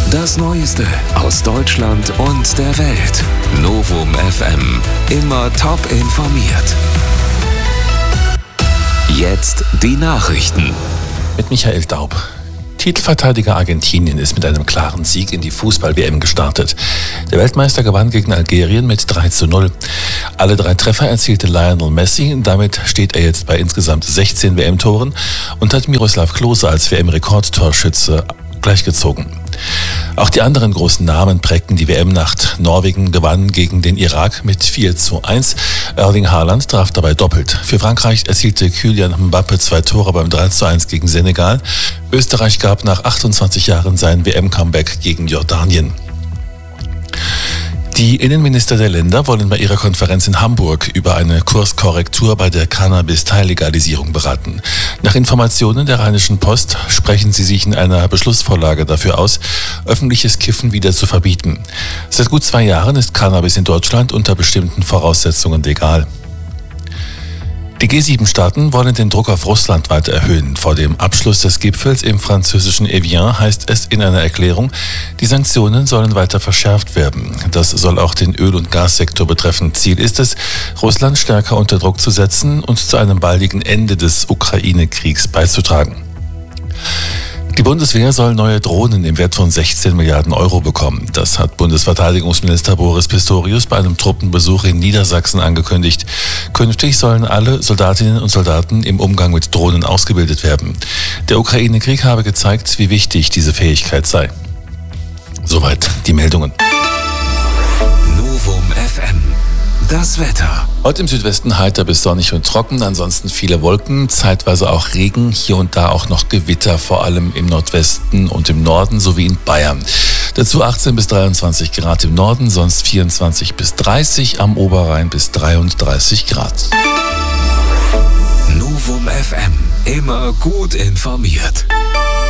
Das Neueste aus Deutschland und der Welt. Novum FM. Immer top informiert. Jetzt die Nachrichten. Mit Michael Daub. Titelverteidiger Argentinien ist mit einem klaren Sieg in die Fußball-WM gestartet. Der Weltmeister gewann gegen Algerien mit 3:0. Alle 3 Treffer erzielte Lionel Messi. Damit steht er jetzt bei insgesamt 16 WM-Toren und hat Miroslav Klose als WM-Rekordtorschütze gleichgezogen. Auch die anderen großen Namen prägten die WM-Nacht. Norwegen gewann gegen den Irak mit 4:1. Erling Haaland traf dabei doppelt. Für Frankreich erzielte Kylian Mbappé 2 Tore beim 3:1 gegen Senegal. Österreich gab nach 28 Jahren sein WM-Comeback gegen Jordanien. Die Innenminister der Länder wollen bei ihrer Konferenz in Hamburg über eine Kurskorrektur bei der Cannabis-Teillegalisierung beraten. Nach Informationen der Rheinischen Post sprechen sie sich in einer Beschlussvorlage dafür aus, öffentliches Kiffen wieder zu verbieten. Seit gut 2 Jahren ist Cannabis in Deutschland unter bestimmten Voraussetzungen legal. Die G7-Staaten wollen den Druck auf Russland weiter erhöhen. Vor dem Abschluss des Gipfels im französischen Evian heißt es in einer Erklärung, die Sanktionen sollen weiter verschärft werden. Das soll auch den Öl- und Gassektor betreffen. Ziel ist es, Russland stärker unter Druck zu setzen und zu einem baldigen Ende des Ukraine-Kriegs beizutragen. Die Bundeswehr soll neue Drohnen im Wert von 16 Milliarden Euro bekommen. Das hat Bundesverteidigungsminister Boris Pistorius bei einem Truppenbesuch in Niedersachsen angekündigt. Künftig sollen alle Soldatinnen und Soldaten im Umgang mit Drohnen ausgebildet werden. Der Ukraine-Krieg habe gezeigt, wie wichtig diese Fähigkeit sei. Soweit die Meldungen. Novum FM. Das Wetter. Heute im Südwesten heiter bis sonnig und trocken, ansonsten viele Wolken, zeitweise auch Regen, hier und da auch noch Gewitter, vor allem im Nordwesten und im Norden sowie in Bayern. Dazu 18 bis 23 Grad im Norden, sonst 24 bis 30, am Oberrhein bis 33 Grad. Novum FM. Immer gut informiert.